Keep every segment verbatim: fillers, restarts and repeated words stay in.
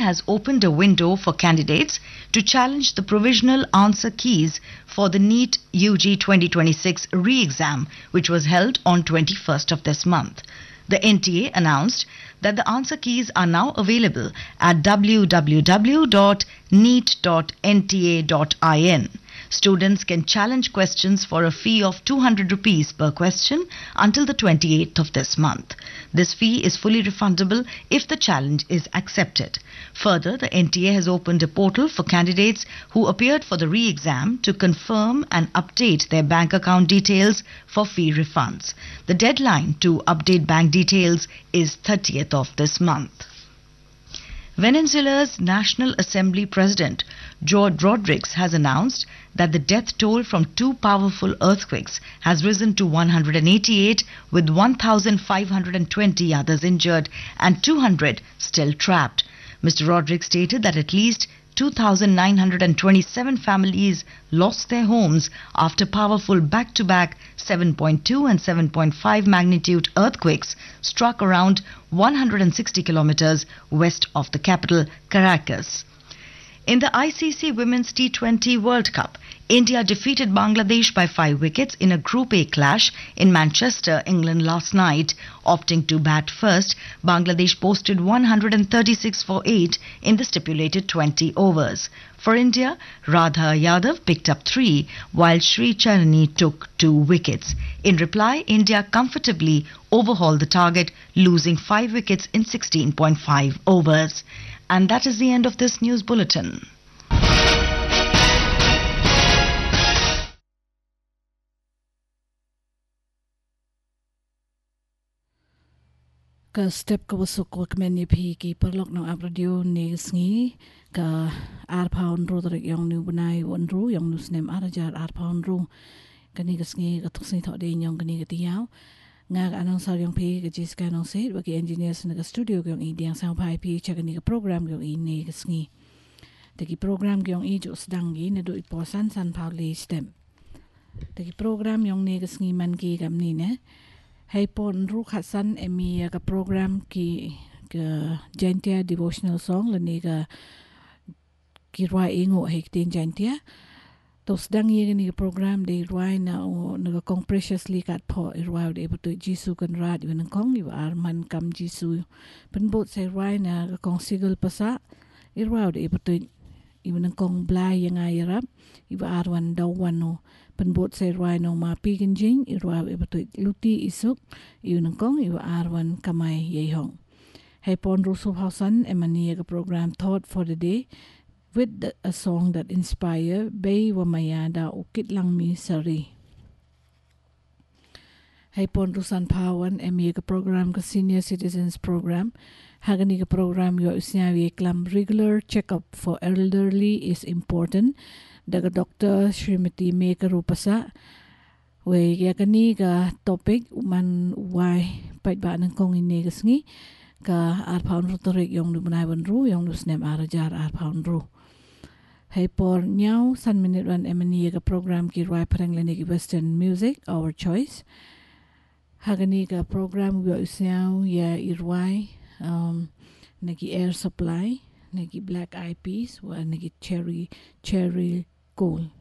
has opened a window for candidates to challenge the provisional answer keys for the NEET U G twenty twenty-six re-exam, which was held on twenty-first of this month. The N T A announced that the answer keys are now available at w w w dot neet dot n t a dot in. Students can challenge questions for a fee of two hundred rupees per question until the twenty-eighth of this month. This fee is fully refundable if the challenge is accepted. Further, the N T A has opened a portal for candidates who appeared for the re-exam to confirm and update their bank account details for fee refunds. The deadline to update bank details is thirtieth of this month. Venezuela's National Assembly President George Rodriguez has announced that the death toll from two powerful earthquakes has risen to one hundred eighty-eight, with one thousand five hundred twenty others injured and two hundred still trapped. Mister Rodriguez stated that at least two thousand nine hundred twenty-seven families lost their homes after powerful back-to-back seven point two and seven point five magnitude earthquakes struck around one hundred sixty kilometers west of the capital, Caracas. In the I C C Women's T twenty World Cup, India defeated Bangladesh by five wickets in a Group A clash in Manchester, England last night. Opting to bat first, Bangladesh posted one hundred thirty-six for eight in the stipulated twenty overs. For India, Radha Yadav picked up three, while Sri Charani took two wickets. In reply, India comfortably overhauled the target, losing five wickets in sixteen point five overs. And that is the end of this news bulletin. Ka step ka wasuk ko kmeni phi ki perlok no radio ni sngi ka ar pound ro dre yong nu bunai won ru yong nu snem arajar ar pound ru kani ka sngi ka tuksni tho de yong kani ka tiaw nga anong sar yong phi ka jis ka no se ba ki engineers na ka studio yong i diang sang pai phi cha kani ka program yong i ni ka sngi de ki program yong i jo sdang gi ne do ipo san san pauli stem de ki program yong ni ka sngi man ki kam ni ne Hai pon ru khasan emi ka program ki ka jantia devotional song lani ka ki rwa ingo hektin jantia tos dang ye ni program de rwa na o na kong preciously kat pho irwa de butu jisu kan rat yun kong yu ar man kam jisu pen bot se rwa na ka kong sigel pasa irwa de butu yun kong blai yang ayarap yu ar wan daw wano penbot say rwai no ma pigin jing irwa ibatut luti isuk yun kong iwa arwan kamay yehong. Hey pon rusu hausan emani ka program Thought for the Day with the, a song that inspire bay wa mayada ukit lang mi sari. Hey pon rusan pawan emi ka program ka Senior Citizens Program hagani ka program yo isyawi klam regular checkup for elderly is important. Daga Doctor Srimati Meka Rupasa we ya kani ka topic man why pait ba nang kong ini kasngi ka ar pound rotorek yong nu bunai wan ru yong nu snem arajar ar pound ru hey por nyau san minute wan emani ka program ki rwai parang lani ki western music our choice hagani ka program yo isyaw ya irwai um nagi air supply nagi black eyed peas wa nagi cherry cherry gold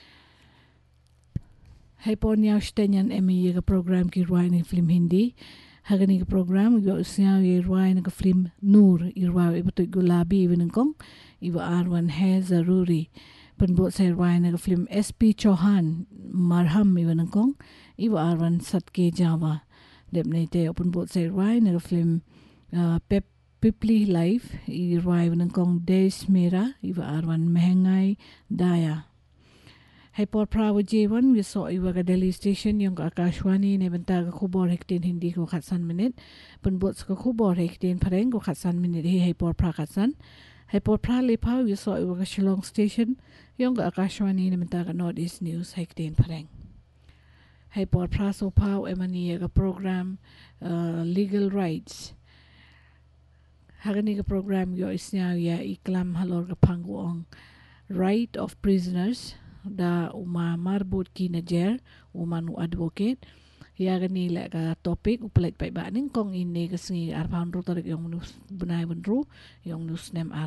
hay pon yaw shtenyan emi ka program ki rwai ni film hindi hagani ka program yo isyaw ye rwai na ka film nur irwa ibutu gulabi winengkong iwa arwan hai zaruri penbot say rwai na ka film S P Chauhan marham winengkong iwa arwan satke jawa depne te penbot say rwai na ka film uh, pep Pipli Life irwai winengkong Des Mera iwa arwan mehengai daya. Hai por prawo jewan we saw iwa ka Delhi station yung ka Akashwani ne benta ka khubor hektin hindi ko khatsan minute penbot ka khubor hektin pareng ko khatsan minute hi hai por pra khatsan hai por pra le pa we saw iwa ka Shillong station yung ka Akashwani ne benta ka Northeast News hektin pareng. Hai por pra so pa emani ka program uh, Legal Rights hagani ka program yo isnya ya iklam halor ka pangguong right of prisoners da uma marbut ki najer umanu advocate ya gani la ka topic upalit pai ba ning kong ini ka singi ar pound ro tarik yung nus bunai bunru yung nus nem ar